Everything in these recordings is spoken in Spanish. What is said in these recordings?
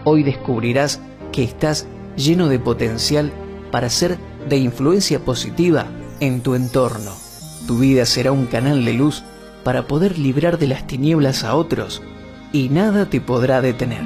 Hoy descubrirás que estás lleno de potencial para ser de influencia positiva en tu entorno. Tu vida será un canal de luz para poder librar de las tinieblas a otros y nada te podrá detener.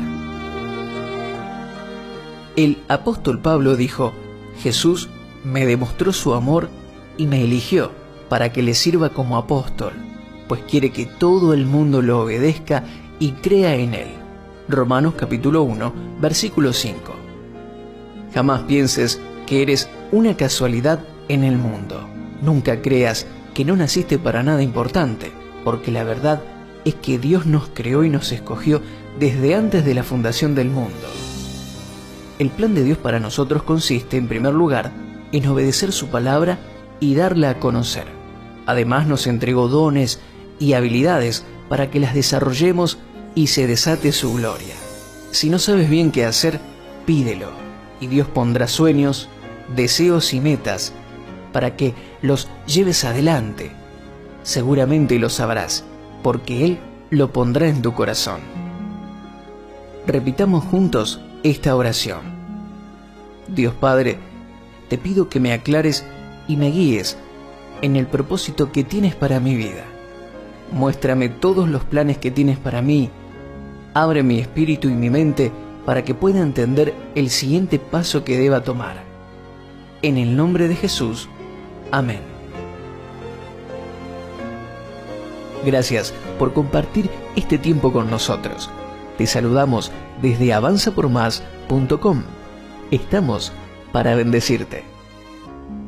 El apóstol Pablo dijo: Jesús me demostró su amor y me eligió para que le sirva como apóstol, pues quiere que todo el mundo lo obedezca y crea en él. Romanos capítulo 1, versículo 5. Jamás pienses que eres una casualidad en el mundo. Nunca creas que no naciste para nada importante, porque la verdad es que Dios nos creó y nos escogió desde antes de la fundación del mundo. El plan de Dios para nosotros consiste, en primer lugar, en obedecer su palabra y darla a conocer. Además, nos entregó dones y habilidades para que las desarrollemos y se desate su gloria. Si no sabes bien qué hacer, pídelo, y Dios pondrá sueños, deseos y metas para que los lleves adelante. Seguramente lo sabrás, porque Él lo pondrá en tu corazón. Repitamos juntos esta oración. Dios Padre, te pido que me aclares y me guíes en el propósito que tienes para mi vida. Muéstrame todos los planes que tienes para mí. Abre mi espíritu y mi mente para que pueda entender el siguiente paso que deba tomar. En el nombre de Jesús. Amén. Gracias por compartir este tiempo con nosotros. Te saludamos desde avanzapormás.com. Estamos para bendecirte.